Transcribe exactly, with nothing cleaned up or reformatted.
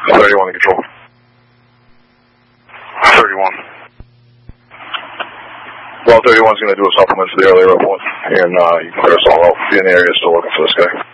thirty-one in control. thirty-one. Well, thirty-one's going to do a supplement to the earlier report, and uh, you can clear us all out. Be in the area still looking for this guy.